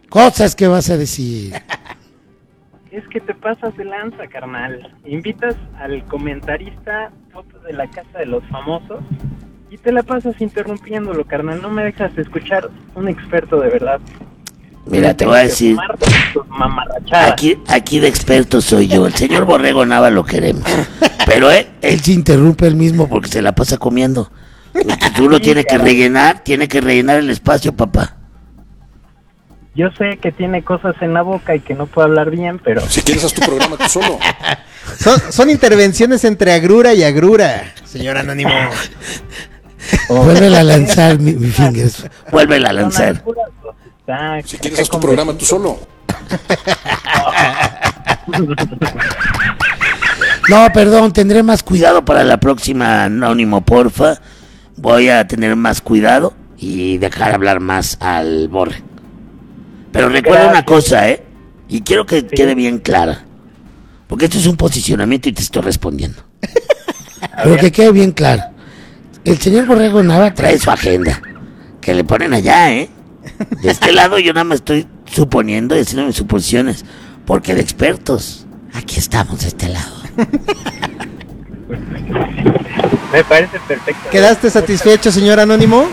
Cosas que vas a decir. Es que te pasas de lanza, carnal. Invitas al comentarista fotos de la casa de los famosos y te la pasas interrumpiéndolo, carnal. No me dejas escuchar un experto de verdad. Mira, te voy a decir, aquí de experto soy yo. El señor Borrego Nava lo queremos, pero él se interrumpe él mismo porque se la pasa comiendo. Tú lo tienes que rellenar, el espacio, papá. Yo sé que tiene cosas en la boca y que no puede hablar bien, pero... Si quieres haz tu programa tú solo. Son intervenciones entre agrura y agrura, señor Anónimo. Vuélvela a lanzar, mi fingers. Vuélvela a lanzar. Si quieres haz tu programa tú solo. No, perdón, tendré más cuidado para la próxima, Anónimo, porfa. Voy a tener más cuidado y dejar hablar más al Borre. Pero recuerda una cosa, y quiero que quede bien clara, porque esto es un posicionamiento y te estoy respondiendo. Pero que quede bien claro. El señor Borrego Nava trae su agenda, que le ponen allá, De este lado yo nada más estoy suponiendo y haciendo mis suposiciones, porque de expertos, aquí estamos de este lado. Me parece perfecto. ¿Quedaste satisfecho, señor Anónimo?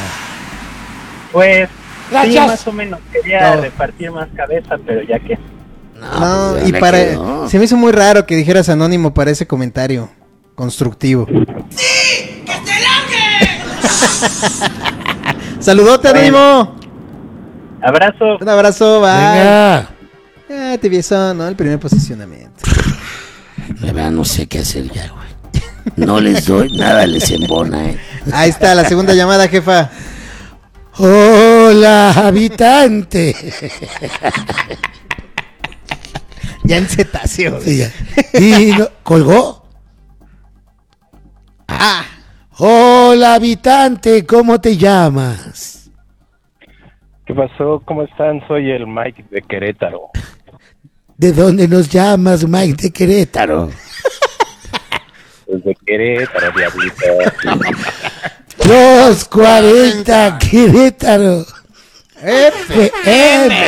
Pues, gracias. Sí, más o menos. Quería repartir más cabeza, pero ya que... No, pues y se me hizo muy raro que dijeras Anónimo para ese comentario constructivo. ¡Sí! ¡Que se largue! ¡Saludote, Anónimo! Abrazo. Un abrazo, bye. Venga. Tibiezón, ¿no? El primer posicionamiento. La verdad no sé qué hacer ya, güey. No les doy, nada les embona, Ahí está, la segunda llamada, jefa. Hola, habitante. Ya en cetáceo. Sí, ya. ¿Y colgó? Hola, habitante, ¿cómo te llamas? ¿Qué pasó? ¿Cómo están? Soy el Mike de Querétaro. ¿De dónde nos llamas, Mike de Querétaro? Desde Querétaro, diablito. Los 40 Querétaro. FM.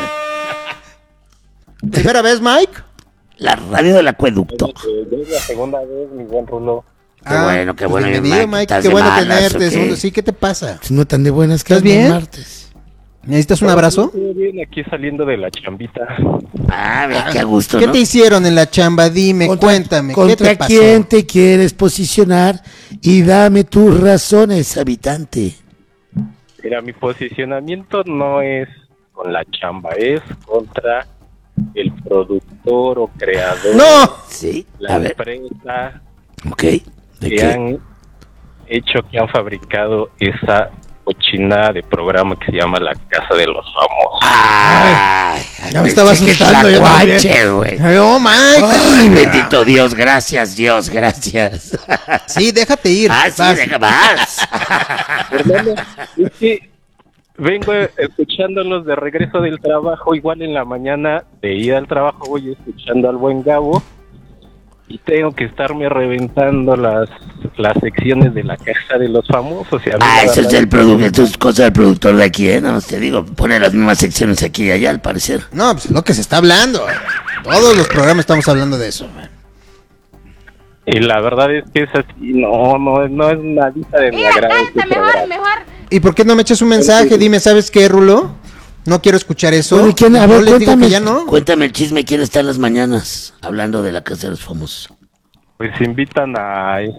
¿Primera vez, Mike? La radio del acueducto. Es la segunda vez, mi buen Rulo. Qué bueno, bienvenido, Mike. Qué bueno tenerte. Sí, ¿qué te pasa? No tan de buenas que ¿Estás bien? Martes. ¿Necesitas un abrazo? Estoy bien aquí saliendo de la chambita. Mira, qué a gusto, ¿Qué ¿no? te hicieron en la chamba? Dime, cuéntame. ¿Qué te ¿Contra pasó? quién te quieres posicionar? Y dame tus razones, habitante. Mira, mi posicionamiento no es con la chamba, es contra el productor o creador. ¡No! Sí, La a ver. empresa Ok. ¿De que qué? que han fabricado esa cochinada de programa que se llama La Casa de los Famosos. Ay, Ya me estaba asustando yo también. güey. ¡Oh, Mike! Ay, bendito Dios, gracias, Dios, gracias. Sí, déjate ir. Sí, Vas. deja más. Hermano, es que vengo escuchándolos de regreso del trabajo, igual en la mañana de ida al trabajo voy escuchando al buen Gabo y tengo que estarme reventando las secciones de La Casa de los Famosos. Y a mí Eso es del productor, esto es cosa del productor de aquí, No, te digo, pone las mismas secciones aquí y allá, al parecer. No, pues lo que se está hablando. Todos los programas estamos hablando de eso, man. Y la verdad es que es así, no es nadita de mi agrado. Mejor. ¿Y por qué no me echas un mensaje? Dime, ¿sabes qué, Rulo? No quiero escuchar eso. Bueno, ¿quién? A No ver, les digo cuéntame, que ya no. cuéntame el chisme, ¿quién está en las mañanas hablando de La Casa de los Famosos? Pues invitan a Ay,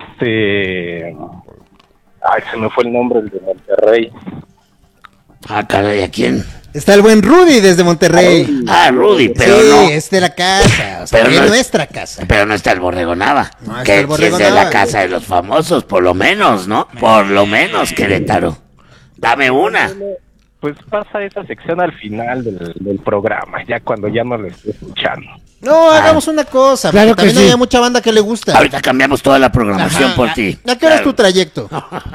se me fue el nombre, el de Monterrey. Caray, ¿a quién? Está el buen Rudy desde Monterrey. Rudy, pero sí, no. es de la casa. O sea, Pero es no es- nuestra casa. Pero no está el Borrego Nava, No está que el Borrego sí es de Nava. La Casa de los Famosos, por lo menos, ¿no? Por lo menos, Querétaro. Dame una. Pues pasa esa sección al final del programa, ya cuando ya no lo estoy escuchando. No, hagamos una cosa. Claro Porque que también sí. hay mucha banda que le gusta. Ahorita cambiamos toda la programación Ajá. por ti. ¿A qué hora es tu trayecto?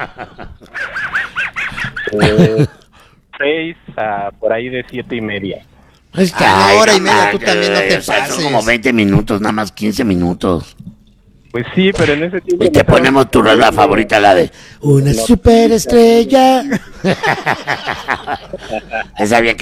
6 a por ahí de 7:30. Una hora y media, tú también no te Son pases. como 20 minutos, nada más 15 minutos. Pues sí, pero en ese tiempo... Y te ponemos tu rola favorita, la de Una superestrella. Esa bien